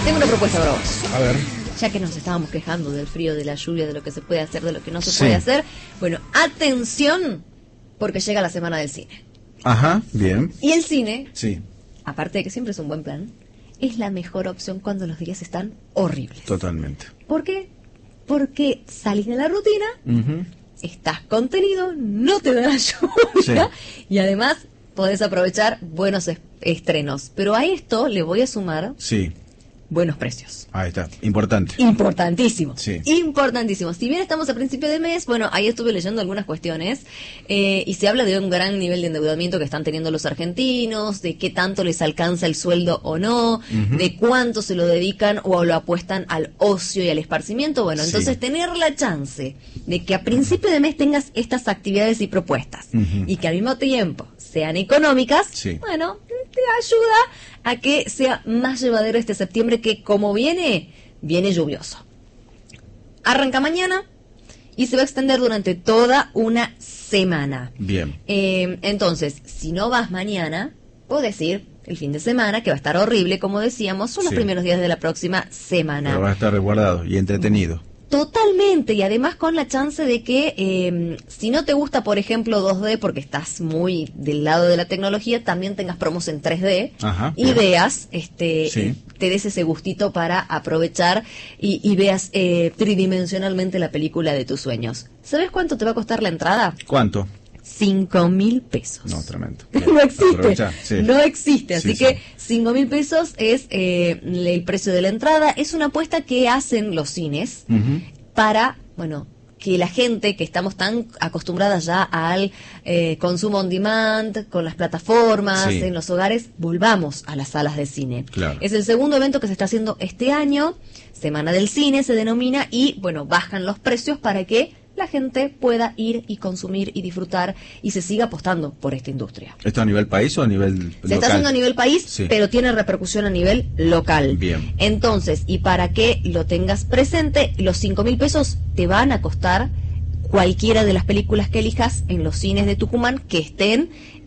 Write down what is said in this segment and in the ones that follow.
Tengo una propuesta para vos. A ver. Ya que nos estábamos quejando del frío, de la lluvia, de lo que se puede hacer, de lo que no se puede hacer. Bueno, atención, porque llega la semana del cine. Ajá, bien. Y el cine, Sí, aparte de que siempre es un buen plan, es la mejor opción cuando los días están horribles. totalmente. ¿Por qué? Porque salís de la rutina, Ujú. estás contenido, no te da la lluvia y además podés aprovechar buenos estrenos. Pero a esto le voy a sumar Sí, buenos precios. ahí está, importante. Importantísimo, Sí. importantísimo. Si bien estamos a principio de mes, bueno, ahí estuve leyendo algunas cuestiones y se habla de un gran nivel de endeudamiento que están teniendo los argentinos, de qué tanto les alcanza el sueldo o no, de cuánto se lo dedican o lo apuestan al ocio y al esparcimiento. Bueno, Sí. entonces tener la chance de que a principio de mes tengas estas actividades y propuestas y que al mismo tiempo sean económicas, Sí. bueno, te ayuda a que sea más llevadero este septiembre que como viene lluvioso. Arranca mañana y se va a extender durante toda una semana. Bien. Entonces, si no vas mañana, podés ir el fin de semana, que va a estar horrible, como decíamos, son los Sí. primeros días de la próxima semana. Pero va a estar resguardado y entretenido. Totalmente, y además con la chance de que si no te gusta, por ejemplo, 2D, porque estás muy del lado de la tecnología, también tengas promos en 3D Ajá, y bien. veas, Sí. te des ese gustito para aprovechar y veas tridimensionalmente la película de tus sueños. ¿Sabes cuánto te va a costar la entrada? ¿Cuánto? 5.000 pesos. No, tremendo. No existe, Aprovechá, sí. no existe, así Sí, que sí. 5.000 pesos es el precio de la entrada. Es una apuesta que hacen los cines Ujú. para, bueno, que la gente que estamos tan acostumbradas ya al consumo on demand, con las plataformas, Sí. en los hogares, volvamos a las salas de cine. Claro. Es el segundo evento que se está haciendo este año, Semana del Cine se denomina, y bueno, bajan los precios para que la gente pueda ir y consumir y disfrutar y se siga apostando por esta industria. ¿Esto a nivel país o a nivel local? Se está haciendo a nivel país, Sí. pero tiene repercusión a nivel local. Bien. Entonces, y para que lo tengas presente, los 5.000 pesos te van a costar cualquiera de las películas que elijas en los cines de Tucumán que estén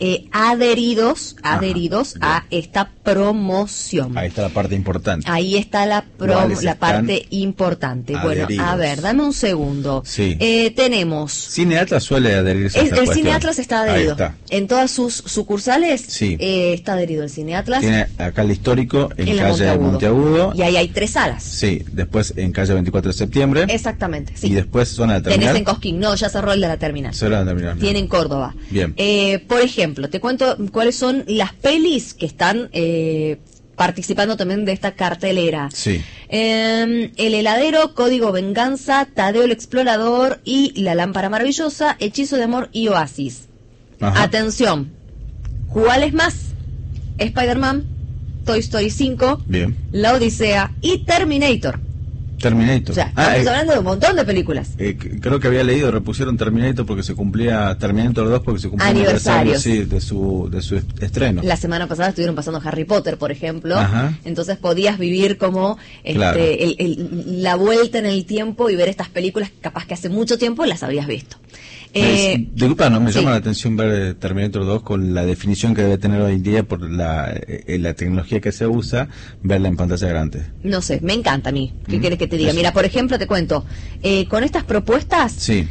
adheridos a esta promoción. Ahí está la parte importante. Ahí está la ¿Cuáles la están parte importante. Bueno, adheridos? a ver, dame un segundo. Sí. Tenemos... Cine Atlas suele adherirse a esta El cuestión. Cine Atlas está adherido. Ahí está. En todas sus sucursales Sí. está adherido el Cine Atlas. Tiene acá el histórico en la calle Monteagudo. Y ahí hay 3 salas. Sí, después en calle 24 de septiembre. Exactamente, sí. Y después zona de Tenés terminal. en Cosquín, no, ya cerró el de la terminal. Zona de terminal. Tiene en Córdoba. Bien. Por ejemplo, te cuento cuáles son las pelis que están participando también de esta cartelera. Sí. El heladero, Código Venganza, Tadeo el Explorador y La Lámpara Maravillosa, Hechizo de Amor y Oasis. Ajá. Atención, ¿cuáles más? Spider-Man, Toy Story 5, Bien. La Odisea y Terminator. Terminator. O sea, estamos hablando de un montón de películas. Creo que había leído, repusieron Terminator porque se cumplía, Terminator 2 porque se cumplía Aniversarios. Sí, de su estreno. La semana pasada estuvieron pasando Harry Potter, por ejemplo. Ajá. Entonces podías vivir como Claro. la vuelta en el tiempo y ver estas películas que capaz que hace mucho tiempo las habías visto. Disculpa, no me sí. llama la atención ver Terminator 2 con la definición que debe tener hoy en día por la tecnología que se usa, verla en pantalla grande. No sé, me encanta a mí. ¿Qué quieres que te diga? Mira, por ejemplo, te cuento, con estas propuestas Sí.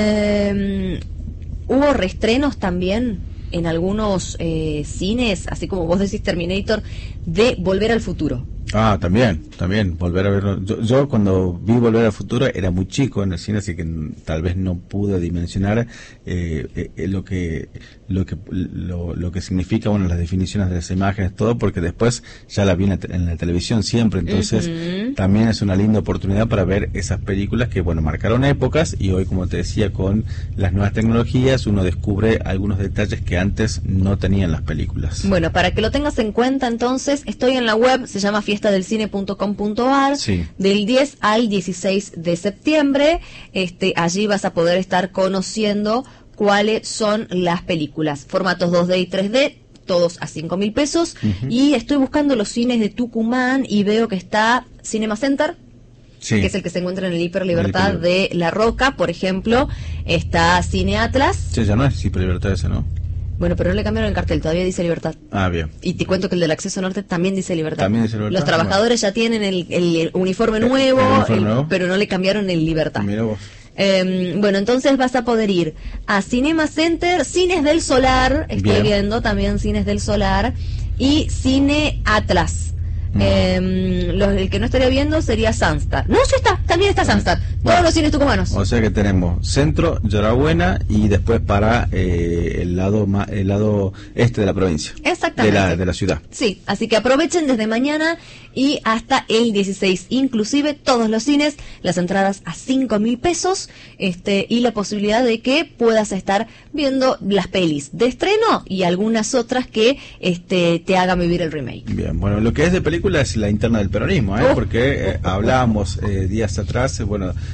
hubo reestrenos también en algunos cines, así como vos decís Terminator, de Volver al Futuro. Ah, también, volver a verlo. Yo cuando vi Volver al Futuro era muy chico en el cine, así que tal vez no pude dimensionar lo que significa, bueno, las definiciones de las imágenes, todo, porque después ya la vi en la televisión siempre, entonces también es una linda oportunidad para ver esas películas que, bueno, marcaron épocas y hoy, como te decía, con las nuevas tecnologías uno descubre algunos detalles que antes no tenían las películas. Bueno, para que lo tengas en cuenta, entonces, estoy en la web, se llama fiestadelcine.com.ar, Sí. del 10 al 16 de septiembre. Allí vas a poder estar conociendo cuáles son las películas. Formatos 2D y 3D, todos a 5.000 pesos. Y estoy buscando los cines de Tucumán y veo que está Cinema Center, Sí. que es el que se encuentra en el Hiper Libertad de La Roca, por ejemplo. Está Cine Atlas. Sí, ya no es Hiper Libertad ese, ¿no? Bueno, pero no le cambiaron el cartel, todavía dice Libertad. Ah, bien. Y te cuento que el del acceso norte también dice Libertad. También dice Libertad. Los trabajadores ya tienen el uniforme nuevo, pero no le cambiaron el Libertad. Mira vos. Bueno, entonces vas a poder ir a Cinema Center, Cines del Solar, estoy viendo también Cines del Solar, y Cine Atlas. El que no estaría viendo sería Sunstar. No, sí está, también está Sunstar. Todos los cines tucumanos. O sea que tenemos Centro, Yorabuena y después para el lado este de la provincia. Exactamente. De la ciudad. Sí, así que aprovechen desde mañana y hasta el 16, inclusive todos los cines, las entradas a 5.000 pesos, y la posibilidad de que puedas estar viendo las pelis de estreno y algunas otras que te hagan vivir el remake. Bien, bueno, lo que es de película es la interna del peronismo, porque hablábamos días atrás,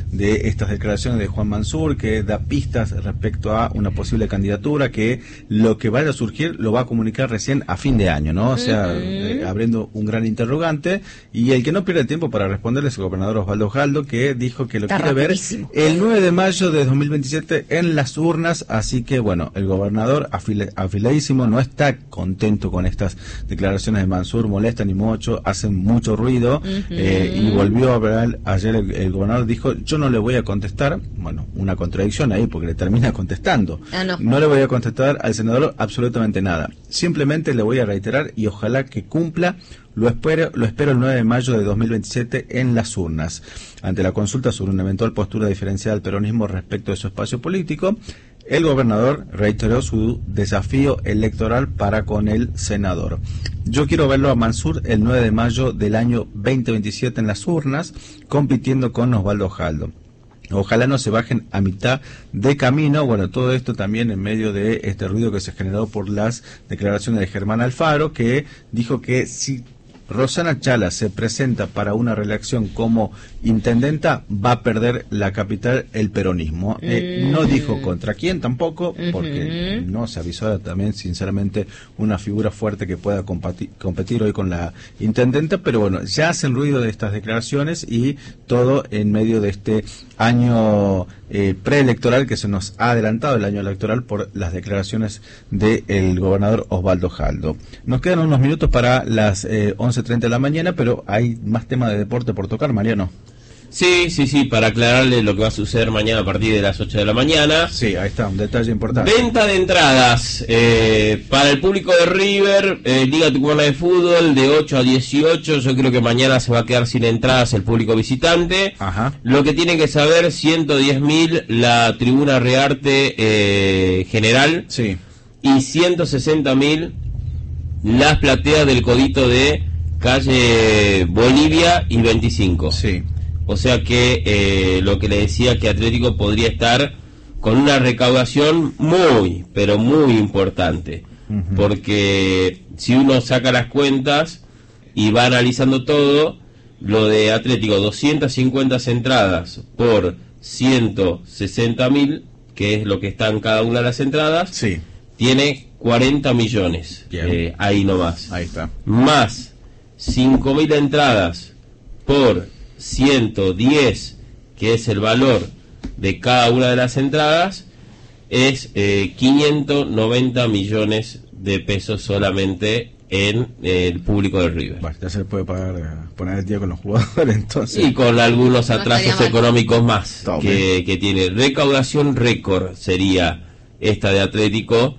de estas declaraciones de Juan Mansur, que da pistas respecto a una posible candidatura, que lo que vaya a surgir lo va a comunicar recién a fin de año, ¿no? O sea, abriendo un gran interrogante, y el que no pierde tiempo para responderle es el gobernador Osvaldo Jaldo, que dijo que lo quiere ver el 9 de mayo de 2027 en las urnas, así que el gobernador afiladísimo, no está contento con estas declaraciones de Mansur, molestan y mucho, hacen mucho ruido, y volvió a hablar ayer el gobernador, dijo, yo no le voy a contestar, una contradicción ahí porque le termina contestando, no le voy a contestar al senador absolutamente nada, simplemente le voy a reiterar y ojalá que cumpla, lo espero el 9 de mayo de 2027 en las urnas. Ante la consulta sobre una eventual postura diferenciada del peronismo respecto de su espacio político, el gobernador reiteró su desafío electoral para con el senador. Yo quiero verlo a Mansur el 9 de mayo del año 2027 en las urnas, compitiendo con Osvaldo Jaldo. Ojalá no se bajen a mitad de camino. Todo esto también en medio de este ruido que se generó por las declaraciones de Germán Alfaro, que dijo que si Rosana Chala se presenta para una reelección como intendenta, va a perder la capital el peronismo. No dijo contra quién tampoco, porque no se avisó también, sinceramente, una figura fuerte que pueda competir hoy con la intendenta, pero ya hacen ruido de estas declaraciones y todo en medio de este año preelectoral que se nos ha adelantado, el año electoral, por las declaraciones del gobernador Osvaldo Jaldo. Nos quedan unos minutos para las 11:30 de la mañana, pero hay más temas de deporte por tocar, Mariano. Sí, para aclararle lo que va a suceder mañana a partir de las 8 de la mañana. Sí, ahí está, un detalle importante. Venta de entradas para el público de River, Liga Tucumana de Fútbol, de 8 a 18. Yo creo que mañana se va a quedar sin entradas el público visitante. Ajá. Lo que tienen que saber, 110.000 la tribuna Rearte general. Sí. Y 160.000 las plateas del Codito de calle Bolivia y 25. Sí. O sea que lo que le decía, que Atlético podría estar con una recaudación muy, pero muy importante. Porque si uno saca las cuentas y va analizando todo, lo de Atlético, 250 entradas por 160.000, que es lo que están cada una de las entradas, sí, tiene 40 millones. Ahí nomás. Ahí está. Más 5.000 entradas por 110, que es el valor de cada una de las entradas, es 590 millones de pesos solamente en el público de River. Bueno, ya se le puede poner el día con los jugadores, entonces. Y con algunos atrasos económicos más que tiene. Recaudación récord sería esta de Atlético,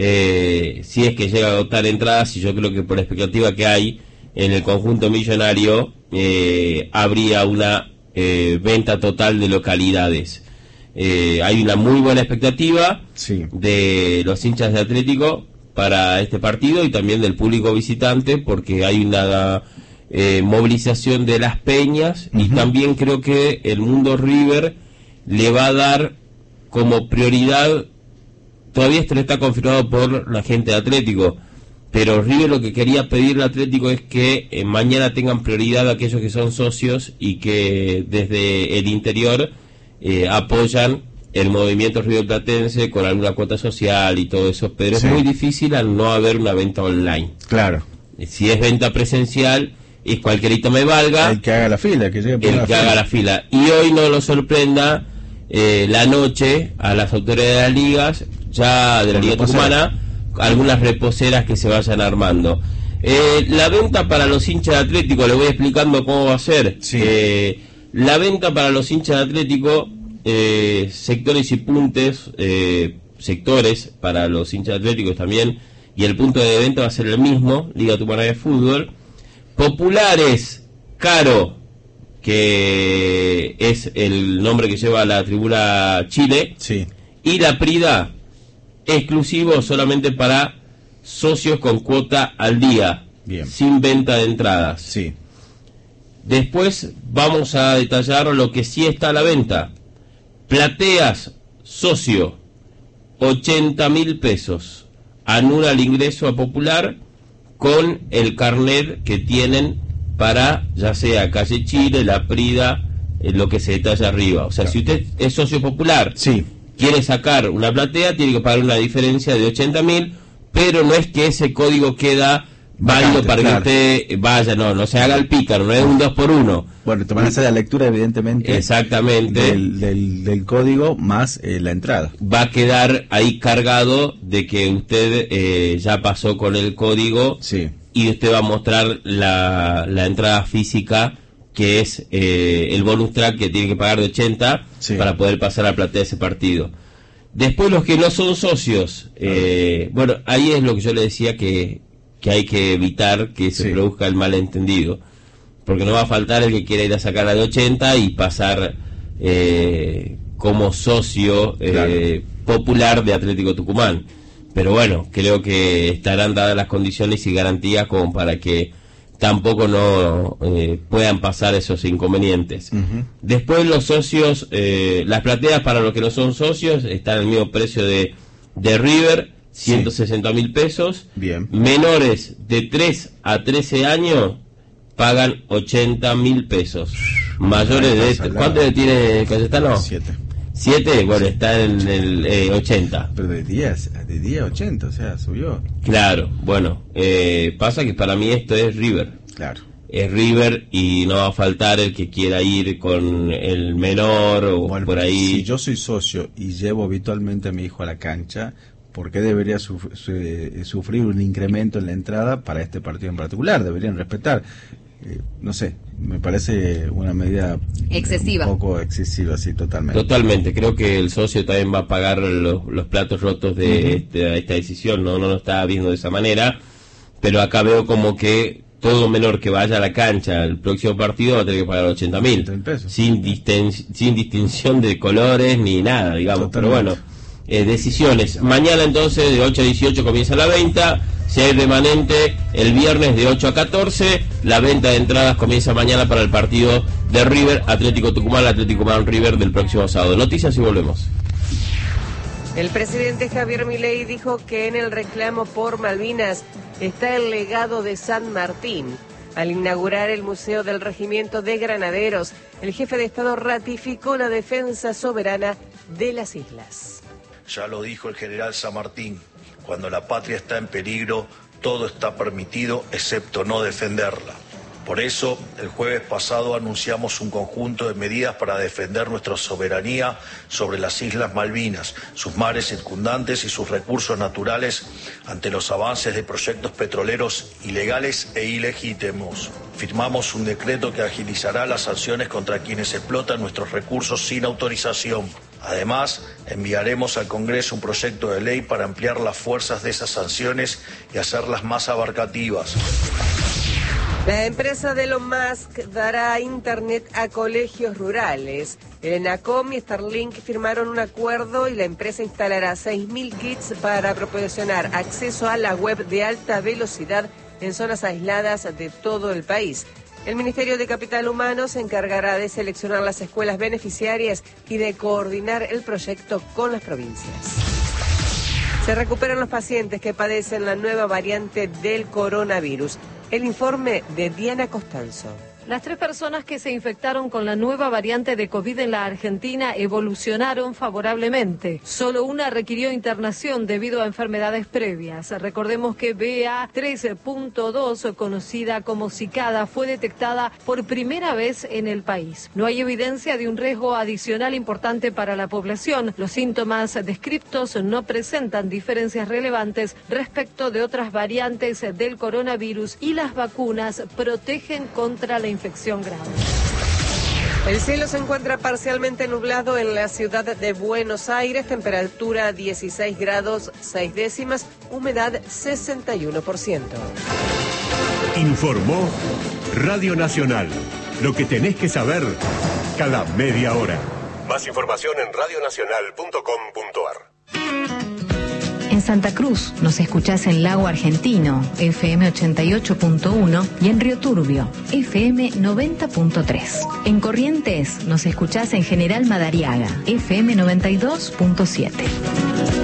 si es que llega a agotar entradas, y yo creo que por la expectativa que hay en el conjunto millonario, habría una venta total de localidades. Hay una muy buena expectativa de los hinchas de Atlético para este partido, y también del público visitante, porque hay una movilización de las peñas, y también creo que el mundo River le va a dar como prioridad, todavía esto no está confirmado por la gente de Atlético, pero River lo que quería pedirle al Atlético es que mañana tengan prioridad aquellos que son socios y que desde el interior apoyan el movimiento riverplatense con alguna cuota social y todo eso, pero es muy difícil al no haber una venta online. Claro. Si es venta presencial, es cualquierito me valga. El que haga la fila, que llegue el que haga la fila. Y hoy no lo sorprenda la noche a las autoridades de las ligas, ya de la Liga Tucumana, algunas reposeras que se vayan armando. La venta para los hinchas de Atlético, le voy explicando cómo va a ser. Sí. La venta para los hinchas de Atlético, sectores y puntos, sectores para los hinchas atléticos también, y el punto de venta va a ser el mismo, Liga Tucumana de Fútbol. Populares, Caro, que es el nombre que lleva la tribuna Chile, sí. Y la Prida, exclusivo solamente para socios con cuota al día, bien, sin venta de entradas. Sí. Después vamos a detallar lo que sí está a la venta. Plateas, socio, 80.000 pesos. Anula el ingreso a Popular con el carnet que tienen para, ya sea Calle Chile, La Prida, lo que se detalla arriba. O sea, claro, si usted es socio Popular, sí, quiere sacar una platea, tiene que pagar una diferencia de 80.000, pero no es que ese código queda válido para claro, que usted vaya, no se haga el pícaro, no es un 2x1. Bueno, te van a hacer la lectura, evidentemente, exactamente, del código más la entrada. Va a quedar ahí cargado de que usted ya pasó con el código, sí, y usted va a mostrar la entrada física, que es el bonus track que tiene que pagar de 80, sí, para poder pasar a platea ese partido. Después los que no son socios, bueno, ahí es lo que yo le decía que hay que evitar que se, sí, produzca el malentendido, porque no va a faltar el que quiera ir a sacar la de 80 y pasar como socio, claro, popular de Atlético Tucumán. Pero bueno, creo que estarán dadas las condiciones y garantías como para que tampoco no puedan pasar esos inconvenientes. Uh-huh. Después los socios, las plateas para los que no son socios están al mismo precio de River, 160.000 pesos. Bien. Menores de 3 a 13 años pagan 80.000 pesos. Mayores de... ¿Cuánto tiene Cayetano? 7, bueno, está en el 80. Pero de día a 80, o sea, subió. Claro, bueno, pasa que para mí esto es River. Claro. Es River y no va a faltar el que quiera ir con el menor o bueno, por ahí. Si yo soy socio y llevo habitualmente a mi hijo a la cancha, ¿por qué debería sufrir un incremento en la entrada para este partido en particular? Deberían respetar. No sé, me parece una medida excesiva, un poco excesiva, sí, totalmente. Totalmente, creo que el socio también va a pagar los platos rotos de uh-huh, esta decisión, no lo estaba viendo de esa manera, pero acá veo como que todo menor que vaya a la cancha el próximo partido va a tener que pagar 80.000 pesos, sin distinción de colores ni nada, digamos. Totalmente. Pero bueno, decisiones. Mañana entonces de 8 a 18 comienza la venta. Si hay remanente, el viernes de 8 a 14, la venta de entradas comienza mañana para el partido de River, Atlético Tucumán River del próximo sábado. Noticias y volvemos. El presidente Javier Milei dijo que en el reclamo por Malvinas está el legado de San Martín. Al inaugurar el Museo del Regimiento de Granaderos, el jefe de Estado ratificó la defensa soberana de las islas. Ya lo dijo el general San Martín. Cuando la patria está en peligro, todo está permitido excepto no defenderla. Por eso, el jueves pasado anunciamos un conjunto de medidas para defender nuestra soberanía sobre las Islas Malvinas, sus mares circundantes y sus recursos naturales ante los avances de proyectos petroleros ilegales e ilegítimos. Firmamos un decreto que agilizará las sanciones contra quienes explotan nuestros recursos sin autorización. Además, enviaremos al Congreso un proyecto de ley para ampliar las fuerzas de esas sanciones y hacerlas más abarcativas. La empresa de Elon Musk dará internet a colegios rurales. El ENACOM y Starlink firmaron un acuerdo y la empresa instalará 6.000 kits para proporcionar acceso a la web de alta velocidad en zonas aisladas de todo el país. El Ministerio de Capital Humano se encargará de seleccionar las escuelas beneficiarias y de coordinar el proyecto con las provincias. Se recuperan los pacientes que padecen la nueva variante del coronavirus. El informe de Diana Costanzo. Las 3 personas que se infectaron con la nueva variante de COVID en la Argentina evolucionaron favorablemente. Solo una requirió internación debido a enfermedades previas. Recordemos que BA.3.2, conocida como cicada, fue detectada por primera vez en el país. No hay evidencia de un riesgo adicional importante para la población. Los síntomas descriptos no presentan diferencias relevantes respecto de otras variantes del coronavirus y las vacunas protegen contra la infección grave. El cielo se encuentra parcialmente nublado en la ciudad de Buenos Aires, temperatura 16 grados 6 décimas, humedad 61%. Informó Radio Nacional. Lo que tenés que saber cada media hora. Más información en radionacional.com.ar. En Santa Cruz nos escuchás en Lago Argentino, FM 88.1, y en Río Turbio, FM 90.3. En Corrientes nos escuchás en General Madariaga, FM 92.7.